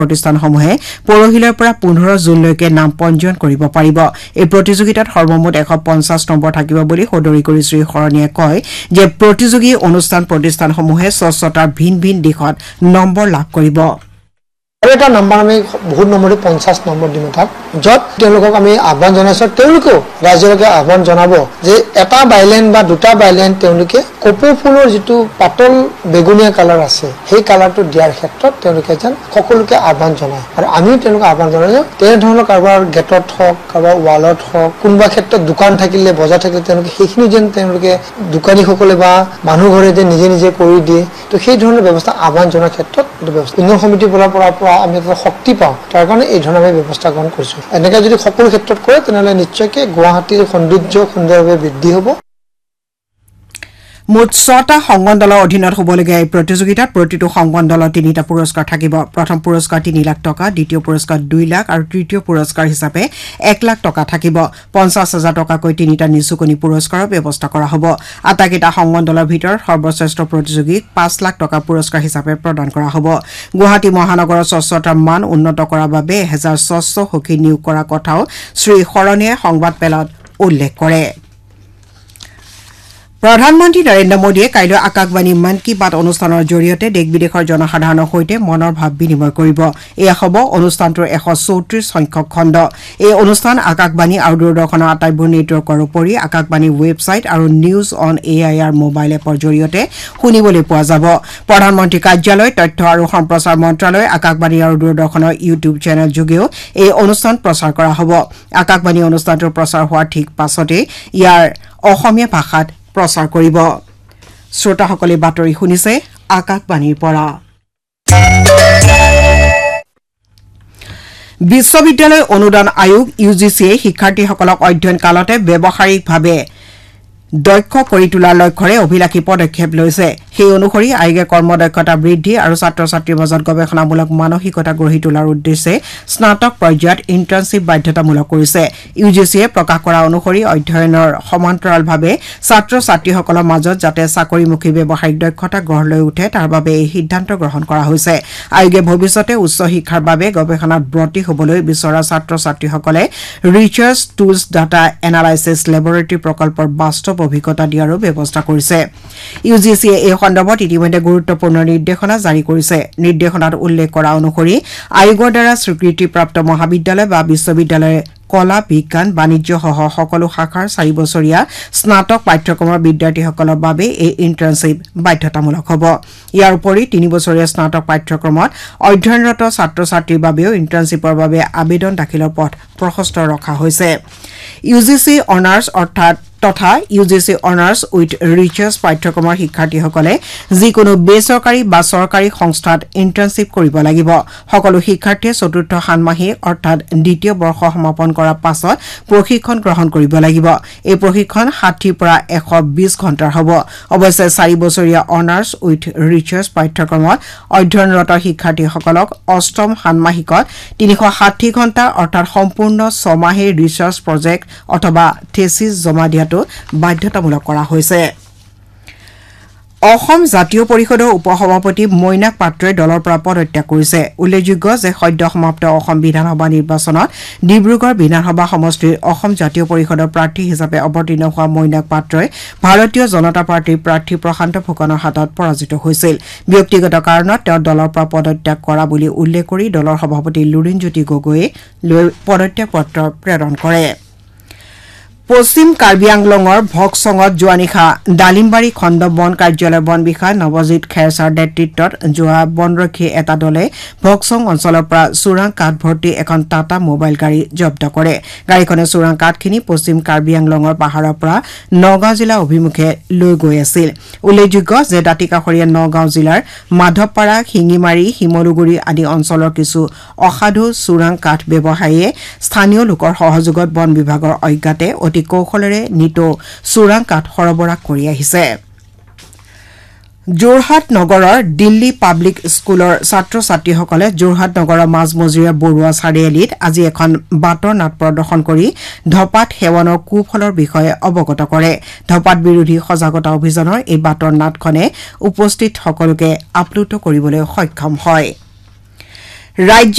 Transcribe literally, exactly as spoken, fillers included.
প্ৰতিষ্ঠানসমূহে পৰহিলৰ পৰা পোন্ধৰ জুনলৈকে নাম পঞ্জীয়ন কৰিব পাৰিব এই প্ৰতিযোগিতাত সৰ্বমুঠ এশ পঞ্চাছ নম্বৰ থাকিব বুলি সদৰি কৰি শ্ৰী শৰণীয়ে কয় যে প্ৰতিযোগী অনুষ্ঠান প্ৰতিষ্ঠানসমূহে স্বচ্ছতাৰ ভিন ভিন দিশত নম্বৰ লাভ কৰিব আৰু এটা নম্বৰ আমি বহুত নম্বৰে পঞ্চাছ নম্বৰ দিম তাক যত তেওঁলোকক আমি আহ্বান জনাইছো তেওঁলোকেও ৰাজ্যলৈকে আহ্বান জনাব যে এটা বাইলেন বা দুটা বাইলেন তেওঁলোকে কপৌ ফুলৰ যিটো পাতল বেগুনীয়া কালাৰ আছে সেই কালাৰটো দিয়াৰ ক্ষেত্ৰত তেওঁলোকে যেন সকলোকে আহ্বান জনায় আৰু আমিও তেওঁলোকক আহ্বান জনাইছো তেনেধৰণৰ কাৰোবাৰ গেটত হওক কাৰোবাৰ ৱালত হওক কোনোবা ক্ষেত্ৰত দোকান থাকিলে বজাৰ থাকিলে তেওঁলোকে সেইখিনি যেন তেওঁলোকে দোকানীসকলে বা মানুহ ঘৰে যে নিজে নিজে কৰি দিয়ে তো সেই ধৰণৰ ব্যৱস্থা আহ্বান জনাৰ ক্ষেত্ৰত এইটো ব্যৱস্থা উন্নয়ন সমিতিৰ পৰা পৰা আমি এটা শক্তি পাওঁ তাৰ কাৰণে এই ধৰণৰ আমি ব্যৱস্থা গ্ৰহণ কৰিছো এনেকৈ যদি সকলো ক্ষেত্ৰত কৰে তেনেহ'লে নিশ্চয়কৈ গুৱাহাটীৰ সৌন্দৰ্য সুন্দৰভাৱে বৃদ্ধি হ'ব মুঠ ছটা সংগঠন দলৰ অধীনত হ'বলগীয়া এই প্ৰতিযোগিতাত প্ৰতিটো সংগঠন দলৰ তিনিটা পুৰস্কাৰ থাকিব প্ৰথম পুৰস্কাৰ তিনি লাখ টকা দ্বিতীয় পুৰস্কাৰ দুই লাখ আৰু তৃতীয় পুৰস্কাৰ হিচাপে এক লাখ টকা থাকিব পঞ্চাছ হাজাৰ টকাকৈ তিনিটা নিচুকনি পুৰস্কাৰৰ ব্যৱস্থা কৰা হ'ব আটাইকেইটা সংগঠন দলৰ ভিতৰত সৰ্বশ্ৰেষ্ঠ প্ৰতিযোগীক পাঁচ লাখ টকা পুৰস্কাৰ হিচাপে প্ৰদান কৰা হ'ব গুৱাহাটী মহানগৰৰ স্বচ্ছতাৰ মান উন্নত কৰাৰ বাবে এহেজাৰ স্বচ্ছ সখী নিয়োগ কৰাৰ কথাও শ্ৰী শৰণীয়ে সংবাদমেলত উল্লেখ কৰে প্ৰধানমন্ত্ৰী নৰেন্দ্ৰ মোদীয়ে কাইলৈ আকাশবাণী মন কী বাত অনুষ্ঠানৰ জৰিয়তে দেশ বিদেশৰ জনসাধাৰণৰ সৈতে মনৰ ভাৱ বিনিময় কৰিব এয়া হ'ব অনুষ্ঠানটোৰ এশ চৌত্ৰিশ সংখ্যক খণ্ড এই অনুষ্ঠান আকাশবাণী আৰু দূৰদৰ্শনৰ আটাইবোৰ নেটৱৰ্কৰ উপৰি আকাশবাণীৰ ৱেবছাইট আৰু news on A I R mobile এপৰ জৰিয়তে শুনিবলৈ পোৱা যাব প্ৰধানমন্ত্ৰী কাৰ্যালয় তথ্য আৰু সম্প্ৰচাৰ মন্ত্ৰালয় আকাশবাণী আৰু দূৰদৰ্শনৰ ইউটিউব চেনেল যোগেও এই অনুষ্ঠান প্ৰচাৰ কৰা হ'ব আকাশবাণী অনুষ্ঠানটোৰ প্ৰচাৰ হোৱাৰ ঠিক পাছতে ইয়াৰ অসমীয়া ভাষাত প্ৰচাৰ কৰিব শ্ৰোতাসকলে বাতৰি শুনিছে আকাশবাণীৰ পৰা বিশ্ববিদ্যালয় অনুদান আয়োগ ইউ জি চিয়ে শিক্ষাৰ্থীসকলক অধ্যয়ন কালতে ব্যৱহাৰিকভাৱে দক্ষ কৰি তোলাৰ লক্ষ্যৰে অভিলাষী পদক্ষেপ লৈছে সেই অনুসৰি আয়োগে কৰ্মদক্ষতা বৃদ্ধি আৰু ছাত্ৰ ছাত্ৰীৰ মাজত গৱেষণামূলক মানসিকতা গঢ়ি তোলাৰ উদ্দেশ্যে স্নাতক পৰ্যায়ত ইণ্টাৰ্ণশ্বিপ বাধ্যতামূলক কৰিছে ইউ জি চিয়ে প্ৰকাশ কৰা অনুসৰি অধ্যয়নৰ সমান্তৰালভাৱে ছাত্ৰ ছাত্ৰীসকলৰ মাজত যাতে চাকৰিমুখী ব্যৱসায়িক দক্ষতা গঢ় লৈ উঠে তাৰ বাবে এই সিদ্ধান্ত গ্ৰহণ কৰা হৈছে আয়োগে ভৱিষ্যতে উচ্চ শিক্ষাৰ বাবে গৱেষণাত ব্ৰতী হ'বলৈ বিচৰা ছাত্ৰ ছাত্ৰীসকলে research tools data analysis laboratory প্ৰকল্পৰ বাস্তৱ অভিজ্ঞতা দিয়াৰো ব্যৱস্থা কৰিছে ইউ জি চিয়ে এই সন্দৰ্ভত ইতিমধ্যে গুৰুত্বপূৰ্ণ নিৰ্দেশনা জাৰি কৰিছে নিৰ্দেশনাত উল্লেখ কৰা অনুসৰি আয়োগৰ দ্বাৰা স্বীকৃতিপ্ৰাপ্ত মহাবিদ্যালয় বা বিশ্ববিদ্যালয়ে কলা বিজ্ঞান বাণিজ্যসহ সকলো শাখাৰ চাৰি বছৰীয়া স্নাতক পাঠ্যক্ৰমৰ বিদ্যাৰ্থীসকলৰ বাবে এই ইণ্টাৰ্ণশ্বিপ বাধ্যতামূলক হ'ব ইয়াৰ উপৰি তিনি বছৰীয়া স্নাতক পাঠ্যক্ৰমত অধ্যয়নৰত ছাত্ৰ ছাত্ৰীৰ বাবেও ইণ্টাৰ্ণশ্বিপৰ বাবে আবেদন দাখিলৰ পথ প্ৰশস্ত ৰখা হৈছে ইউ জি চি অনাৰ্ছ অৰ্থাৎ তথা U G C honours with research পাঠ্যক্ৰমৰ শিক্ষাৰ্থীসকলে যিকোনো বেচৰকাৰী বা চৰকাৰী সংস্থাত ইণ্টাৰ্ণশ্বিপ কৰিব লাগিব সকলো শিক্ষাৰ্থীয়ে চতুৰ্থ ষান্মাসিক অৰ্থাৎ দ্বিতীয় বৰ্ষ সমাপন কৰাৰ পাছত প্ৰশিক্ষণ গ্ৰহণ কৰিব লাগিব এই প্ৰশিক্ষণ ষাঠিৰ পৰা এশ বিশ ঘণ্টাৰ হ'ব অৱশ্যে চাৰি বছৰীয়া অনাৰ্ছ উইথ ৰিচাৰ্চ পাঠ্যক্ৰমত অধ্যয়নৰত শিক্ষাৰ্থীসকলক অষ্টম ষান্মাসিকত তিনিশ ষাঠি ঘণ্টা অৰ্থাৎ সম্পূৰ্ণ ছমাহী ৰিচাৰ্চ প্ৰজেক্ট অথবা থেচিছ জমা দিয়াটো বাধ্যতামূলক কৰা হৈছে অসম জাতীয় পৰিষদৰ উপসভাপতি মৈনাক পাত্ৰই দলৰ পৰা পদত্যাগ কৰিছে উল্লেখযোগ্য যে সদ্য সমাপ্ত অসম বিধানসভা নিৰ্বাচনত ডিব্ৰুগড় বিধানসভা সমষ্টিৰ অসম জাতীয় পৰিষদৰ প্ৰাৰ্থী হিচাপে অৱতীৰ্ণ হোৱা মৈনাক পাত্ৰই ভাৰতীয় জনতা পাৰ্টীৰ প্ৰাৰ্থী প্ৰশান্ত ফুকনৰ হাতত পৰাজিত হৈছিল ব্যক্তিগত কাৰণত তেওঁ দলৰ পৰা পদত্যাগ কৰা বুলি উল্লেখ কৰি দলৰ সভাপতি লুৰিণজ্যোতি গগৈয়ে পদত্যাগ পত্ৰ প্ৰেৰণ কৰে পশ্চিম কাৰ্বি আংলঙৰ ভকচঙত যোৱা নিশা ডালিমবাৰী খণ্ড বন কাৰ্যালয়ৰ বন বিষয়া নৱজিৎ খেৰছাৰ নেতৃত্বত যোৱা বনৰক্ষী এটা দলে ভকচং অঞ্চলৰ পৰা চোৰাং কাঠ ভৰ্তি এখন টাটা মোবাইল গাড়ী জব্দ কৰে গাড়ীখনে চোৰাং কাঠখিনি পশ্চিম কাৰ্বি আংলঙৰ পাহাৰৰ পৰা নগাঁও জিলা অভিমুখে লৈ গৈ আছিল উল্লেখযোগ্য যে দাঁতিকাষৰীয়া নগাঁও জিলাৰ মাধৱপাৰা শিঙিমাৰী শিমলুগুৰি আদি অঞ্চলৰ কিছু অসাধু চোৰাং কাঠ ব্যৱসায়ীয়ে স্থানীয় লোকৰ সহযোগত বন বিভাগৰ অজ্ঞাতে অতি কৌশলেৰে নিতৌ চোৰাং কাঠ সৰবৰাহ কৰি আহিছে যোৰহাট নগৰৰ দিল্লী পাব্লিক স্কুলৰ ছাত্ৰ ছাত্ৰীসকলে যোৰহাট নগৰৰ মাজমজিয়া বৰুৱা চাৰিআলিত আজি এখন বাটৰ নাট প্ৰদৰ্শন কৰি ধপাত সেৱনৰ কুফলৰ বিষয়ে অৱগত কৰে ধপাত বিৰোধী সজাগতা অভিযানৰ এই বাটৰ নাটখনে উপস্থিত সকলোকে আপ্লুত কৰিবলৈ সক্ষম হয় ৰাজ্য